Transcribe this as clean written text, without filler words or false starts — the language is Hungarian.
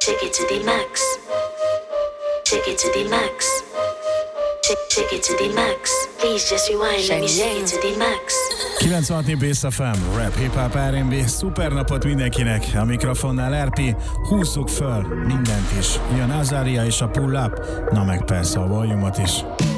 Shake it to the max. Shake it to the max. Shake it to the max. Please just rewind, let me shake it to the max. 96 Bass FM, rap, hip-hop, R&B, szuper napot mindenkinek, a mikrofonnál RP, húzzuk föl mindent is, jön Azaria és a Pull Up, na meg persze a volume-ot is.